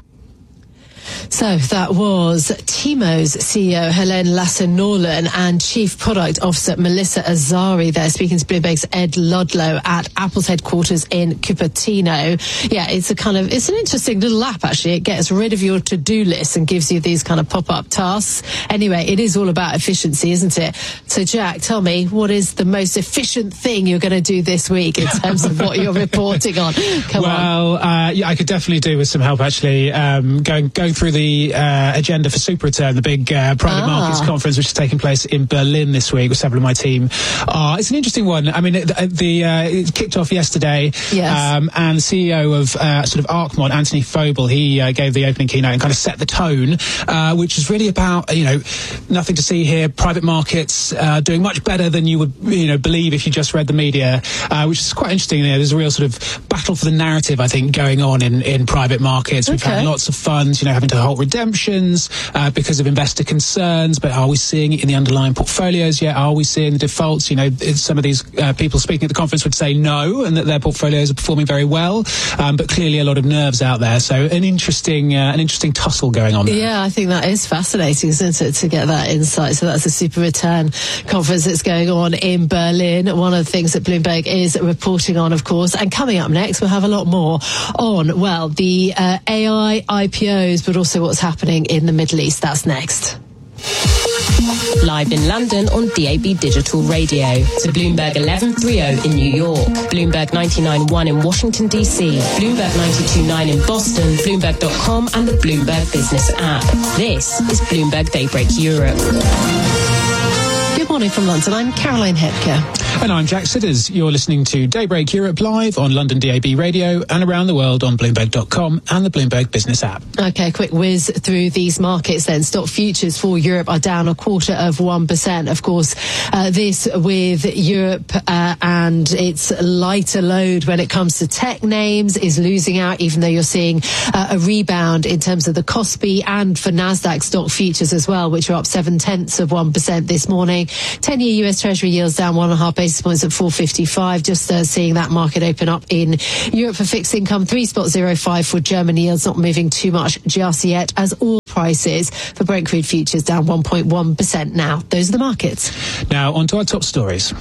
So that was Timo's CEO, Helene Lasse-Norlén, and Chief Product Officer, Melissa Azari, there speaking to Bloomberg's Ed Ludlow at Apple's headquarters in Cupertino. Yeah, it's an interesting little app, actually. It gets rid of your to-do list and gives you these kind of pop-up tasks. Anyway, it is all about efficiency, isn't it? So, Jack, tell me, what is the most efficient thing you're going to do this week in terms of what you're reporting on? Come on. I could definitely do with some help, actually. Going through the agenda for SuperReturn, the big private markets conference, which is taking place in Berlin this week with several of my team. It's an interesting one. I mean, it kicked off yesterday, and the CEO of sort of Arcmont, Anthony Fobel, he gave the opening keynote and kind of set the tone, which is really about, nothing to see here, private markets doing much better than you would, believe if you just read the media, which is quite interesting. There's a real sort of battle for the narrative, I think, going on in private markets. We've had lots of funds, having to hold default redemptions because of investor concerns, but are we seeing it in the underlying portfolios yet? Are we seeing the defaults? Some of these people speaking at the conference would say no, and that their portfolios are performing very well, but clearly a lot of nerves out there. So an interesting tussle going on there. Yeah, I think that is fascinating, isn't it, to get that insight. So that's a Super Return conference that's going on in Berlin. One of the things that Bloomberg is reporting on, of course. And coming up next, we'll have a lot more on, well, the AI IPOs, but also what's happening in the Middle East. That's next. Live in London on DAB Digital Radio. To Bloomberg 1130 in New York. Bloomberg 99.1 in Washington, D.C. Bloomberg 92.9 in Boston. Bloomberg.com and the Bloomberg Business app. This is Bloomberg Daybreak Europe. Good morning from London. I'm Caroline Hepker. And I'm Jack Sidders. You're listening to Daybreak Europe live on London DAB Radio and around the world on Bloomberg.com and the Bloomberg Business app. Okay, quick whiz through these markets then. Stock futures for Europe are down 0.25%. Of course, this with Europe and its lighter load when it comes to tech names is losing out, even though you're seeing a rebound in terms of the Kospi and for Nasdaq stock futures as well, which are up 0.7% this morning. 10-year US Treasury yields down 1.5 basis points at 4.55. Just seeing that market open up in Europe for fixed income. 3.05 for German yields, not moving too much just yet, as all prices for Brent crude futures down 1.1% now. Those are the markets. Now on to our top stories.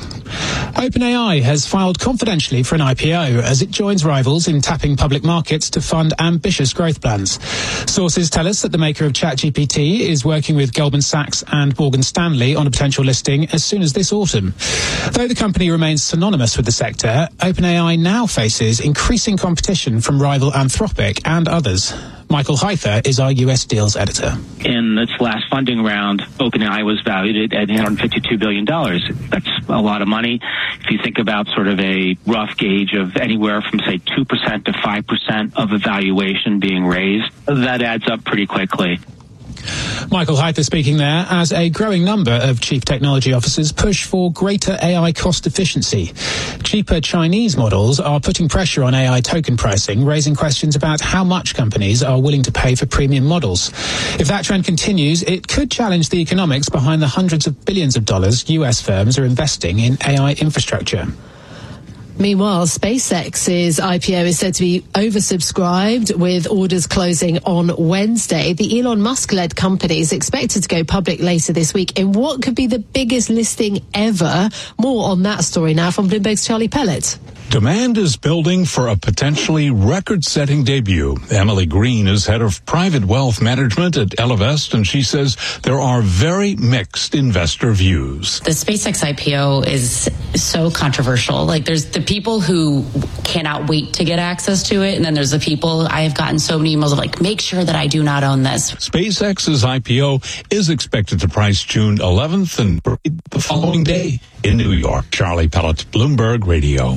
OpenAI has filed confidentially for an IPO as it joins rivals in tapping public markets to fund ambitious growth plans. Sources tell us that the maker of ChatGPT is working with Goldman Sachs and Morgan Stanley on a potential listing as soon as this autumn. Though the company remains synonymous with the sector, OpenAI now faces increasing competition from rival Anthropic and others. Michael Hyther is our US deals editor. In its last funding round, OpenAI was valued at $852 billion. That's a lot of money. If you think about sort of a rough gauge of anywhere from, say, 2% to 5% of a valuation being raised, that adds up pretty quickly. Michael Hyther speaking there as a growing number of chief technology officers push for greater AI cost efficiency. Cheaper Chinese models are putting pressure on AI token pricing, raising questions about how much companies are willing to pay for premium models. If that trend continues, it could challenge the economics behind the hundreds of billions of dollars US firms are investing in AI infrastructure. Meanwhile, SpaceX's IPO is said to be oversubscribed, with orders closing on Wednesday. The Elon Musk-led company is expected to go public later this week in what could be the biggest listing ever. More on that story now from Bloomberg's Charlie Pellet. Demand is building for a potentially record-setting debut. Emily Green is head of private wealth management at Ellevest, and she says there are very mixed investor views. The SpaceX IPO is so controversial. Like, there's the people who cannot wait to get access to it, and then there's the people, I have gotten so many emails of like, make sure that I do not own this. SpaceX's IPO is expected to price June 11th and the following day in New York. Charlie Pellet, Bloomberg Radio.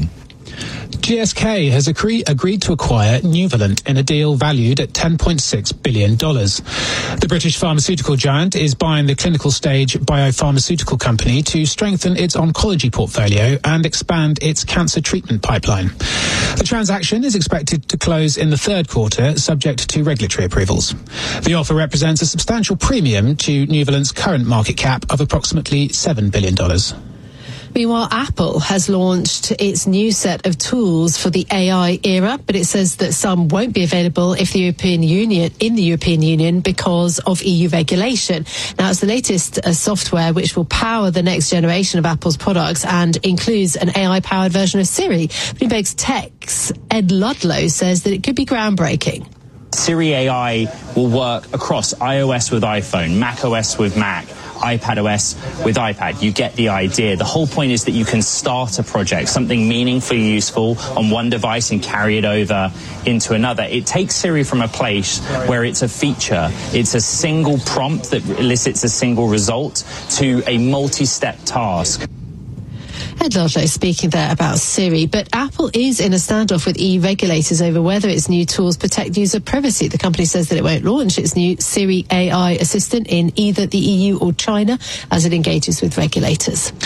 GSK has agreed to acquire Nuvalent in a deal valued at $10.6 billion. The British pharmaceutical giant is buying the clinical stage biopharmaceutical company to strengthen its oncology portfolio and expand its cancer treatment pipeline. The transaction is expected to close in the third quarter, subject to regulatory approvals. The offer represents a substantial premium to Nuvalent's current market cap of approximately $7 billion. Meanwhile, Apple has launched its new set of tools for the AI era, but it says that some won't be available in the European Union because of EU regulation. Now, it's the latest software which will power the next generation of Apple's products and includes an AI-powered version of Siri. Bloomberg's Tech's Ed Ludlow says that it could be groundbreaking. Siri AI will work across iOS with iPhone, macOS with Mac, iPadOS with iPad. You get the idea. The whole point is that you can start a project, something meaningfully useful on one device and carry it over into another. It takes Siri from a place where it's a feature, it's a single prompt that elicits a single result, to a multi-step task. Ed Ludlow speaking there about Siri, but Apple is in a standoff with EU regulators over whether its new tools protect user privacy. The company says that it won't launch its new Siri AI assistant in either the EU or China as it engages with regulators.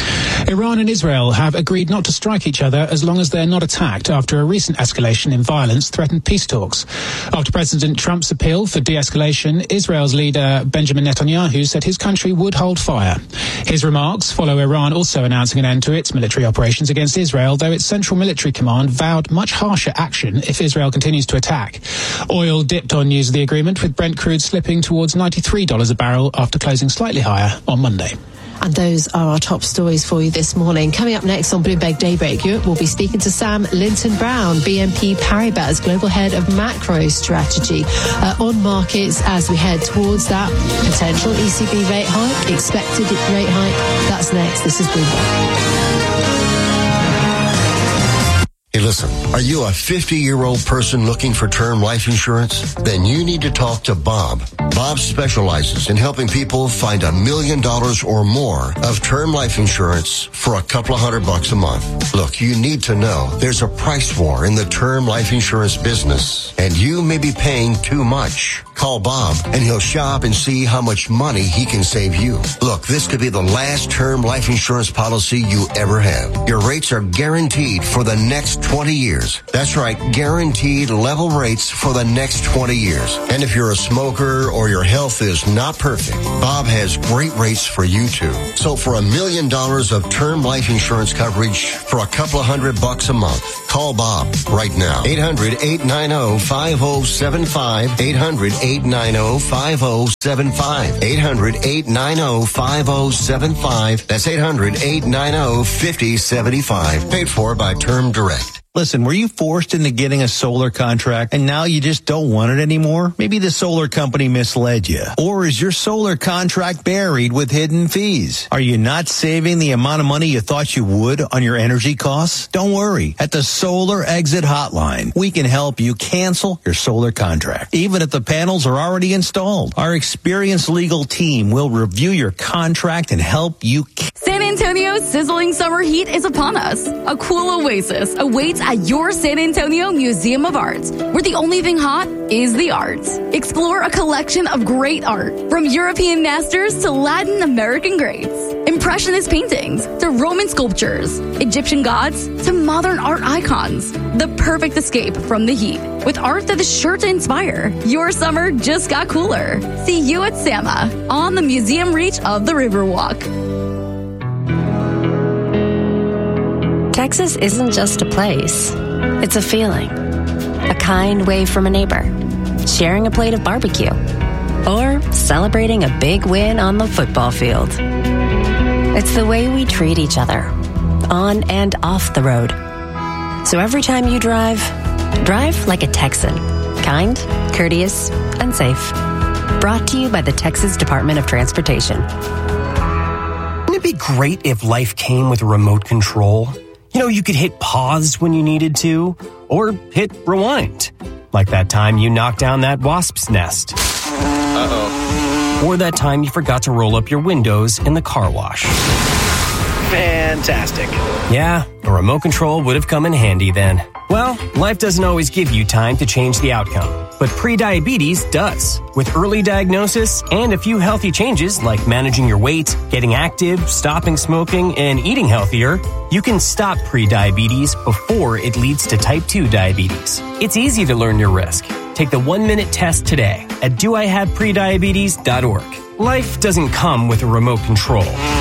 Iran and Israel have agreed not to strike each other as long as they're not attacked after a recent escalation in violence threatened peace talks. After President Trump's appeal for de-escalation, Israel's leader Benjamin Netanyahu said his country would hold fire. His remarks follow Iran also announcing an end to its military operations against Israel, though its Central Military Command vowed much harsher action if Israel continues to attack. Oil dipped on news of the agreement, with Brent crude slipping towards $93 a barrel after closing slightly higher on Monday. And those are our top stories for you this morning. Coming up next on Bloomberg Daybreak Europe, we'll be speaking to Sam Linton-Brown, BNP Paribas Global Head of Macro Strategy, on markets as we head towards that potential ECB rate hike, expected rate hike. That's next. This is Bloomberg. Hey, listen, are you a 50-year-old person looking for term life insurance? Then you need to talk to Bob. Bob specializes in helping people find $1 million or more of term life insurance for a couple of $100 a month. Look, you need to know there's a price war in the term life insurance business, and you may be paying too much. Call Bob, and he'll shop and see how much money he can save you. Look, this could be the last term life insurance policy you ever have. Your rates are guaranteed for the next 20 years. That's right, guaranteed level rates for the next 20 years. And if you're a smoker or your health is not perfect, Bob has great rates for you too. So for $1 million of term life insurance coverage for a couple of $100 a month, call Bob right now. 800-890-5075. 800-890-5075. 800-890-5075. That's 800-890-5075. Paid for by Term Direct. Listen, were you forced into getting a solar contract and now you just don't want it anymore? Maybe the solar company misled you. Or is your solar contract buried with hidden fees? Are you not saving the amount of money you thought you would on your energy costs? Don't worry. At the Solar Exit Hotline, we can help you cancel your solar contract, even if the panels are already installed. Our experienced legal team will review your contract and help you. San Antonio's sizzling summer heat is upon us. A cool oasis awaits at your San Antonio Museum of Art, where the only thing hot is the art. Explore a collection of great art, from European masters to Latin American greats, Impressionist paintings to Roman sculptures, Egyptian gods to modern art icons. The perfect escape from the heat, with art that is sure to inspire. Your summer just got cooler. See you at SAMA on the museum reach of the Riverwalk. Texas isn't just a place, it's a feeling. A kind wave from a neighbor, sharing a plate of barbecue, or celebrating a big win on the football field. It's the way we treat each other, on and off the road. So every time you drive like a Texan. Kind, courteous, and safe. Brought to you by the Texas Department of Transportation. Wouldn't it be great if life came with a remote control? You know, you could hit pause when you needed to, or hit rewind. Like that time you knocked down that wasp's nest. Uh-oh. Or that time you forgot to roll up your windows in the car wash. Fantastic. Yeah, a remote control would have come in handy then. Well, life doesn't always give you time to change the outcome, but prediabetes does. With early diagnosis and a few healthy changes like managing your weight, getting active, stopping smoking, and eating healthier, you can stop prediabetes before it leads to type 2 diabetes. It's easy to learn your risk. Take the 1-minute test today at doihaveprediabetes.org. Life doesn't come with a remote control.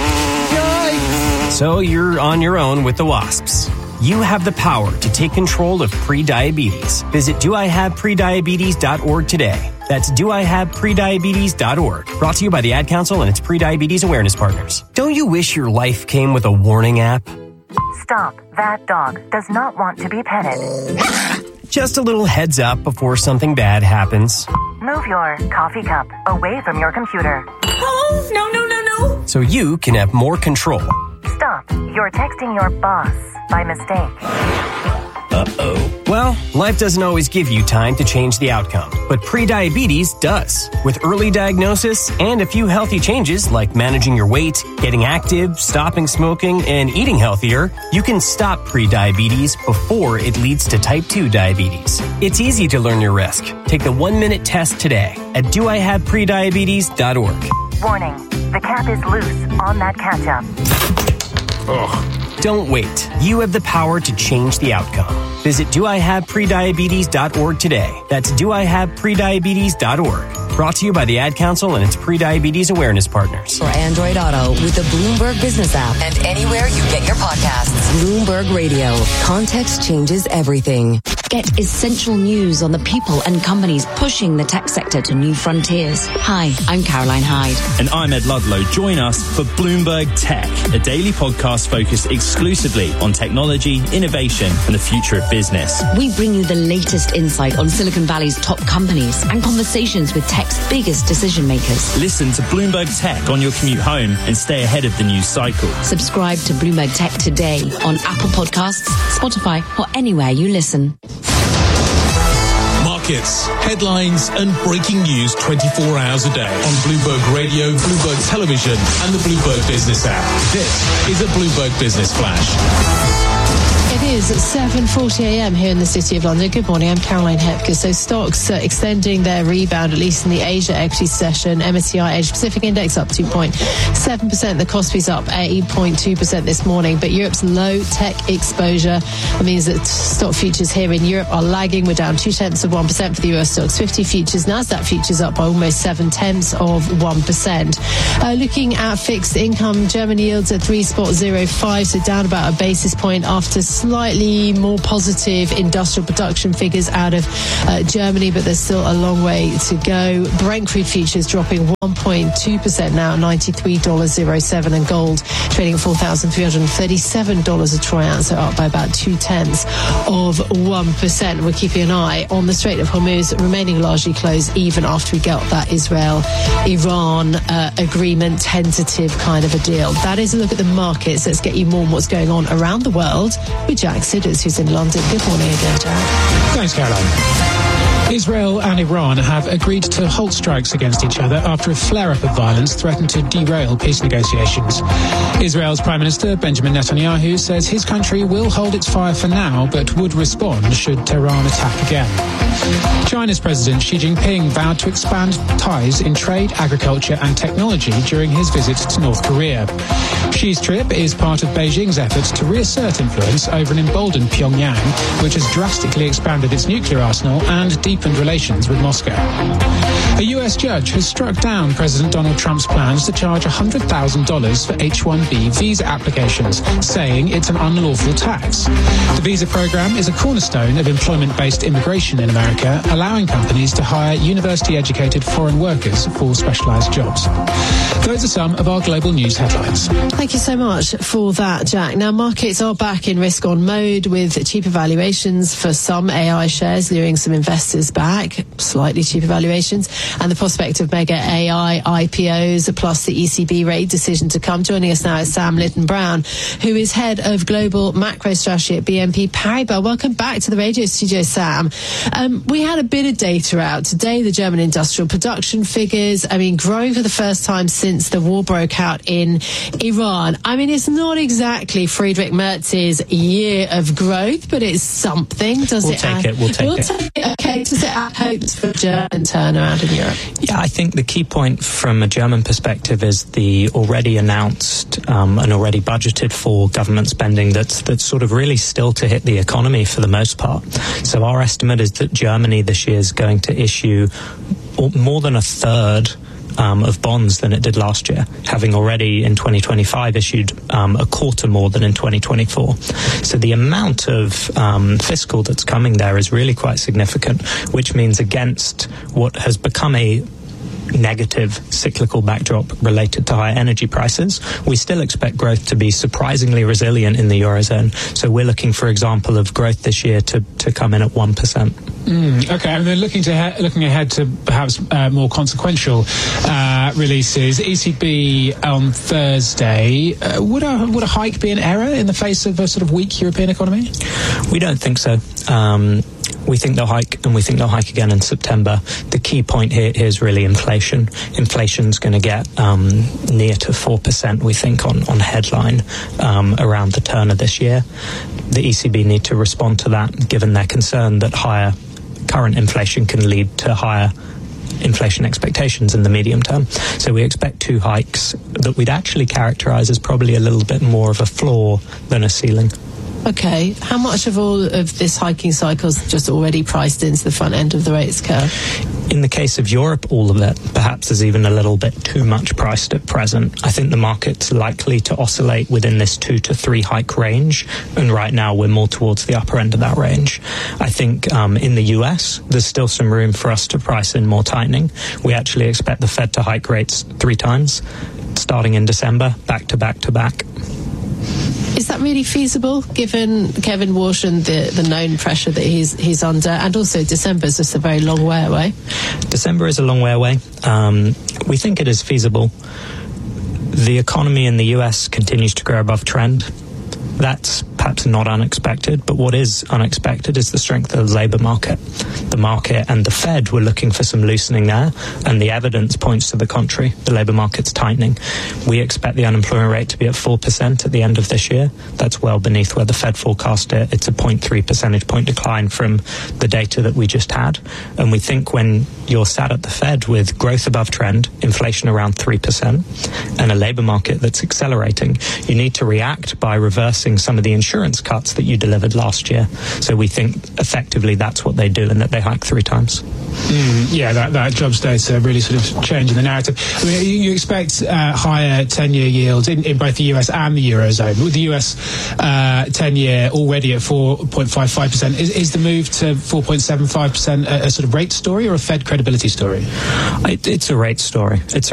So you're on your own with the wasps. You have the power to take control of prediabetes. Visit doihaveprediabetes.org today. That's doihaveprediabetes.org. Brought to you by the Ad Council and its prediabetes awareness partners. Don't you wish your life came with a warning app? Stop. That dog does not want to be petted. Just a little heads up before something bad happens. Move your coffee cup away from your computer. Oh, no. So you can have more control. Stop. You're texting your boss by mistake. Uh-oh. Well, life doesn't always give you time to change the outcome, but prediabetes does. With early diagnosis and a few healthy changes like managing your weight, getting active, stopping smoking, and eating healthier, you can stop prediabetes before it leads to type 2 diabetes. It's easy to learn your risk. Take the 1-minute test today at doihaveprediabetes.org. Warning, the cap is loose on that catch-up. Ugh. Don't wait. You have the power to change the outcome. Visit doihaveprediabetes.org today. That's doihaveprediabetes.org. Brought to you by the Ad Council and its pre-diabetes awareness partners. For Android Auto with the Bloomberg Business app and anywhere you get your podcasts. Bloomberg Radio. Context changes everything. Get essential news on the people and companies pushing the tech sector to new frontiers. Hi, I'm Caroline Hyde. And I'm Ed Ludlow. Join us for Bloomberg Tech, a daily podcast focused exclusively on technology, innovation, and the future of business. We bring you the latest insight on Silicon Valley's top companies and conversations with tech's biggest decision makers. Listen to Bloomberg Tech on your commute home and stay ahead of the news cycle. Subscribe to Bloomberg Tech today on Apple Podcasts, Spotify, or anywhere you listen. Markets, headlines, and breaking news 24 hours a day on Bloomberg Radio, Bloomberg Television, and the Bloomberg Business app. This is a Bloomberg Business Flash. It is 7:40 a.m. here in the City of London. Good morning, I'm Caroline Hepker. So stocks extending their rebound, at least in the Asia equity session. MSCI Asia Pacific Index up 2.7%. The Kospi's up 8.2% this morning. But Europe's low tech exposure means that stock futures here in Europe are lagging. We're down 0.2% for the US stocks 50 futures. Nasdaq futures up by almost 0.7%. Looking at fixed income, German yields at 3.05, so down about a basis point after slightly more positive industrial production figures out of Germany, but there's still a long way to go. Brent crude futures dropping 1.2% now, $93.07, and gold trading at $4,337 a troy ounce, so up by about 0.2%. We're keeping an eye on the Strait of Hormuz, remaining largely closed even after we got that Israel-Iran agreement, tentative kind of a deal. That is a look at the markets. Let's get you more on what's going on around the world with Jack Sidders, who's in London. Good morning again, Jack. Thanks, Caroline. Israel and Iran have agreed to halt strikes against each other after a flare-up of violence threatened to derail peace negotiations. Israel's Prime Minister Benjamin Netanyahu says his country will hold its fire for now, but would respond should Tehran attack again. China's President Xi Jinping vowed to expand ties in trade, agriculture and technology during his visit to North Korea. Xi's trip is part of Beijing's efforts to reassert influence over an emboldened Pyongyang, which has drastically expanded its nuclear arsenal and deepened relations with Moscow. A US judge has struck down President Donald Trump's plans to charge $100,000 for H-1B visa applications, saying it's an unlawful tax. The visa program is a cornerstone of employment-based immigration in America, allowing companies to hire university-educated foreign workers for specialized jobs. Those are some of our global news headlines. Thank you so much for that, Jack. Now, markets are back in risk-on mode with cheaper valuations for some AI shares, luring some investors back, slightly cheaper valuations, and the prospect of mega AI IPOs, plus the ECB rate decision to come. Joining us now is Sam Lytton-Brown, who is head of global macro strategy at BNP Paribas. Welcome back to the radio studio, Sam. We had a bit of data out today, the German industrial production figures, growing for the first time since the war broke out in Iran. It's not exactly Friedrich Merz's year of growth, but it's something. We'll take it. Okay, does it add hopes for German turnaround in Europe? Yeah, I think the key point from a German perspective is the already announced and already budgeted for government spending that's sort of really still to hit the economy for the most part. So our estimate is that Germany this year is going to issue more than a third of bonds than it did last year, having already in 2025 issued a quarter more than in 2024. So the amount of fiscal that's coming there is really quite significant, which means against what has become a negative cyclical backdrop related to high energy prices, we still expect growth to be surprisingly resilient in the Eurozone. So we're looking, for example, of growth this year to come in at 1%. Okay, and then looking ahead to perhaps more consequential releases, ECB on Thursday, would a hike be an error in the face of a sort of weak European economy? We don't think so. We think they'll hike, and we think they'll hike again in September. The key point here is really inflation. Inflation's going to get near to 4%, we think, on headline around the turn of this year. The ECB need to respond to that, given their concern that higher current inflation can lead to higher inflation expectations in the medium term. So we expect 2 hikes that we'd actually characterize as probably a little bit more of a floor than a ceiling. Okay. How much of all of this hiking cycle is just already priced into the front end of the rates curve? In the case of Europe, all of it. Perhaps there's even a little bit too much priced at present. I think the market's likely to oscillate within this 2 to 3 hike range, and right now we're more towards the upper end of that range. I think in the US, there's still some room for us to price in more tightening. We actually expect the Fed to hike rates 3 times, starting in December, back to back to back. Is that really feasible, given Kevin Walsh and the known pressure that he's under? And also December is just a very long way away. December is a long way away. We think it is feasible. The economy in the US continues to grow above trend. That's perhaps not unexpected, but what is unexpected is the strength of the labour market. The market and the Fed were looking for some loosening there, and the evidence points to the contrary. The labour market's tightening. We expect the unemployment rate to be at 4% at the end of this year. That's well beneath where the Fed forecast it. It's a 0.3 percentage point decline from the data that we just had. And we think when you're sat at the Fed with growth above trend, inflation around 3%, and a labour market that's accelerating, you need to react by reversing some of the insurance cuts that you delivered last year. So we think effectively that's what they do, and that they hike 3 times. That jobs data really sort of changing the narrative. I mean, you expect higher 10-year yields in both the US and the Eurozone. With the US 10-year already at 4.55%, is the move to 4.75% a sort of rate story or a Fed credibility story? It's a rate story. It's